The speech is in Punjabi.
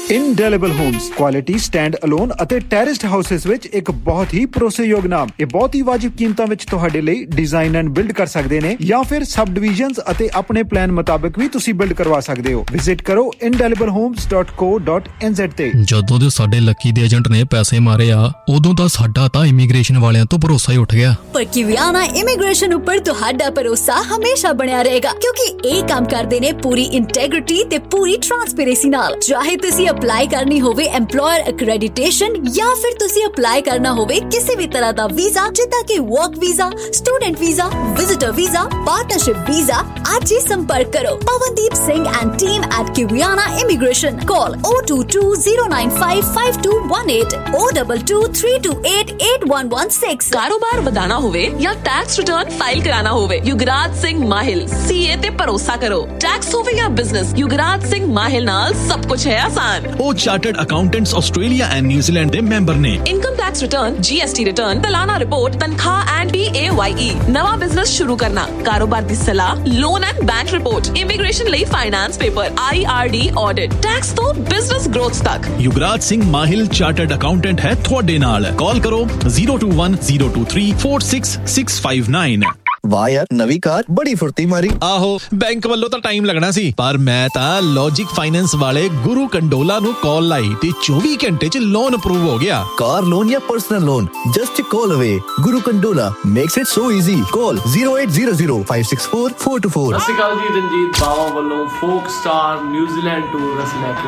ਇੰਡੈਲੀਬਲ ਹੋਮਸ ਕੁਆਲਿਟੀ ਸਟੈਂਡ ਅਲੋਨ ਅਤੇ ਟੈਰੇਸਡ ਹਾਊਸਸ ਵਿੱਚ ਇੱਕ ਬਹੁਤ ਹੀ ਭਰੋਸੇਯੋਗ ਨਾਮ। ਇਹ ਬਹੁਤ ਹੀ ਵਾਜਿਬ ਕੀਮਤਾਂ ਵਿੱਚ ਤੁਹਾਡੇ ਲਈ ਡਿਜ਼ਾਈਨ ਐਂਡ ਬਿਲਡ ਕਰ ਸਕਦੇ ਨੇ ਜਾਂ ਫਿਰ ਸਬ ਡਿਵੀਜ਼ਨਸ ਅਤੇ ਆਪਣੇ ਪਲਾਨ ਮੁਤਾਬਕ ਵੀ ਤੁਸੀਂ ਬਿਲਡ ਕਰਵਾ ਸਕਦੇ ਹੋ। ਵਿਜ਼ਿਟ ਕਰੋ indelibalhomes.co.nz ਤੇ। ਜਦੋਂ ਦੇ ਸਾਡੇ ਲੱਕੀ ਦੇ ਏਜੰਟ ਨੇ ਪੈਸੇ ਮਾਰੇ ਆ ਉਦੋਂ ਤਾਂ ਸਾਡਾ ਤਾਂ ਇਮੀਗ੍ਰੇਸ਼ਨ ਵਾਲਿਆਂ ਤੋਂ ਭਰੋਸਾ ਹੀ ਉੱਠ ਗਿਆ। ਪਰ ਕਿਵਿਆਨਾ ਇਮੀਗ੍ਰੇਸ਼ਨ ਉੱਪਰ ਤੁਹਾਡਾ ਭਰੋਸਾ ਹਮੇਸ਼ਾ ਬਣਿਆ ਰਹੇਗਾ ਕਿਉਂਕਿ ਇਹ ਕੰਮ ਕਰਦੇ ਨੇ ਪੂਰੀ ਇੰਟੈਗ੍ਰਿਟੀ ਤੇ ਪੂਰੀ ਟ੍ਰਾਂਸਪੇਰੈਂਸੀ ਨਾਲ। ਚਾਹੇ ਤੁਸੀਂ ਅਪਲਾਈ ਕਰਨੀ ਹੋਵੇ ਐਮਪਲੋਇਰ ਐਕ੍ਰੈਡੀਟੇਸ਼ਨ ਜਾਂ ਫਿਰ ਤੁਸੀਂ ਅਪਲਾਈ ਕਰਨਾ ਹੋਵੇ ਕਿਸੇ ਵੀ ਤਰ੍ਹਾਂ ਦਾ ਵੀਜ਼ਾ ਜਿੱਦਾਂ ਕਿ work visa, student visa, visitor visa, partnership visa, ਅੱਜ ਹੀ ਸੰਪਰਕ ਕਰੋ Pawandeep Singh and team at ਕਿਵਿਆਨਾ immigration. ਕਾਲ 022-095-5218 022-328-8116। ਕਾਰੋਬਾਰ ਵਧਾਣਾ ਹੋਵੇ ਜਾਂ ਟੈਕਸ ਰਿਟਰਨ ਫਾਈਲ ਕਰਾਣਾ ਹੋਵੇ, ਯੁਗਰਾਜ ਸਿੰਘ ਮਾਹਿਲ CA ਤੇ ਭਰੋਸਾ ਕਰੋ। ਟੈਕਸ ਹੋਵੇ ਜਾਂ ਬਿਜ਼ਨਸ, ਯੁਗਰਾਜ ਸਿੰਘ ਮਾਹਿਲ ਨਾਲ ਸਭ ਕੁਝ ਹੈ ਆਸਾਨ। ਉਹ chartered accountants Australia and New Zealand ਦੇ ਮੈਂਬਰ ਨੇ। Income tax return, GST return, ਸਾਲਾਨਾ ਰਿਪੋਰਟ, ਤਨਖਾਹ ਐਂਡ PAYE, ਨਵਾਂ ਬਿਜ਼ਨਸ ਸ਼ੁਰੂ ਕਰਨਾ, ਕਾਰੋਬਾਰ ਦੀ ਸਲਾਹ, loan and bank report, immigration ਲਈ finance paper, IRD audit, tax ਤੋਂ ਬਿਜ਼ਨਸ ਗ੍ਰੋਥ ਤੱਕ। ਯੁਗਰਾਜ ਸਿੰਘ ਮਾਹਿਲ ਚਾਰਟਰਡ ਅਕਾਊਂਟੈਂਟ ਹੈ ਤੁਹਾਡੇ ਨਾਲ। ਕਾਲ ਕਰੋ 021-023-46659। ਵਾਹ ਯਾਰ, ਨਵੀਂ ਕਾਰ ਬੜੀ ਫੁਰਤੀ ਮਾਰੀ। ਆਹੋ, ਬੈਂਕ ਵੱਲੋਂ ਤਾਂ ਟਾਈਮ ਲੱਗਣਾ ਸੀ ਪਰ ਮੈਂ ਤਾਂ ਲੌਜਿਕ ਫਾਈਨੈਂਸ ਵਾਲੇ ਗੁਰੂ ਕੰਡੋਲਾ ਨੂੰ ਕਾਲ ਲਾਈ ਤੇ 24 ਘੰਟੇ 'ਚ ਲੋਨ ਅਪਰੂਵ ਹੋ ਗਿਆ। ਕਾਰ ਲੋਨ ਜਾਂ ਪਰਸਨਲ ਲੋਨ, ਜਸਟ ਕਾਲ ਅਵੇ। ਗੁਰੂ Kandola makes it so easy. ਕਾਲ 08005644424। ਸਤਿ ਸ਼੍ਰੀ ਅਕਾਲ ਜੀ, ਰਣਜੀਤ ਬਾਵਾ ਵੱਲੋਂ ਫੋਕ ਸਟਾਰ ਨਿਊਜ਼ੀਲੈਂਡ ਟੂਰ ਅਸੀਂ ਲੈ ਕੇ